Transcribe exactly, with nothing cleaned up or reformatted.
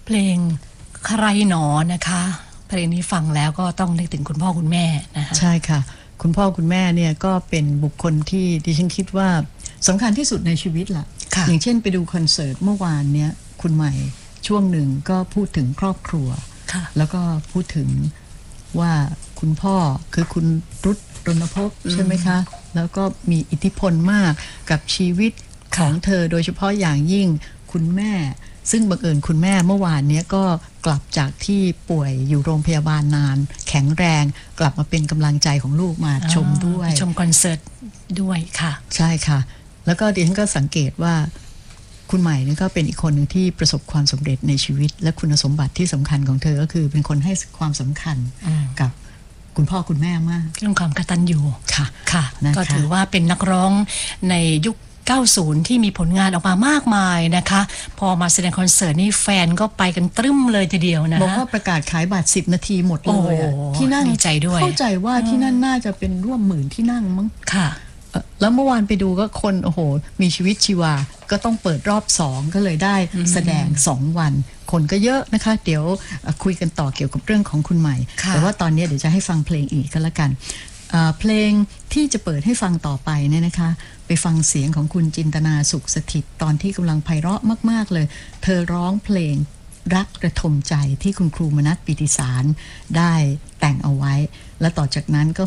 เพลงใครหนอนะคะเพลงนี้ฟังแล้วก็ต้องนึกถึงคุณพ่อคุณแม่นะคะใช่ค่ะคุณพ่อคุณแม่เนี่ยก็เป็นบุคคลที่ดิฉันคิดว่าสำคัญที่สุดในชีวิตล่ะอย่างเช่นไปดูคอนเสิร์ตเมื่อวานเนี้ยคุณใหม่ช่วงหนึ่งก็พูดถึงครอบครัวแล้วก็พูดถึงว่าคุณพ่อคือคุณรุตรณพใช่ไหมคะแล้วก็มีอิทธิพลมากกับชีวิตของเธอโดยเฉพาะอย่างยิ่งคุณแม่ซึ่งบังเอิญคุณแม่เมื่อวานนี้ก็กลับจากที่ป่วยอยู่โรงพยาบาลนานแข็งแรงกลับมาเป็นกำลังใจของลูกมาชมด้วยชมคอนเสิร์ตด้วยค่ะใช่ค่ะแล้วก็ดิฉันก็สังเกตว่าคุณใหม่นี่ก็เป็นอีกคนหนึ่งที่ประสบความสำเร็จในชีวิตและคุณสมบัติที่สำคัญของเธอก็คือเป็นคนให้ความสำคัญกับคุณพ่อคุณแม่มากเรื่องความกตัญญูค่ะค่ะก็ถือว่าเป็นนักร้องในยุคเก้าสิบที่มีผลงานออกมามากมายนะคะพอมาแสดงคอนเสิร์ตนี่แฟนก็ไปกันตรึมเลยทีเดียวนะบอกว่าประกาศขายบัตรสิบนาทีหมดเลยที่นั่งใจด้วยเข้าใจว่าที่นั่นน่าจะเป็นร่วมหมื่นที่นั่งมั้งค่ะแล้วเมื่อวานไปดูก็คนโอ้โหมีชีวิตชีวาก็ต้องเปิดรอบสองก็เลยได้แสดงสองวันคนก็เยอะนะคะเดี๋ยวคุยกันต่อเกี่ยวกับเรื่องของคุณใหม่แต่ว่าตอนนี้เดี๋ยวจะให้ฟังเพลงอีกก็แล้วกันเพลงที่จะเปิดให้ฟังต่อไปเนี่ยนะคะไปฟังเสียงของคุณจินตนาสุขสถิตตอนที่กำลังไพเราะมากๆเลยเธอร้องเพลงรักระทมใจที่คุณครูมนัสปิติสารได้แต่งเอาไว้และต่อจากนั้นก็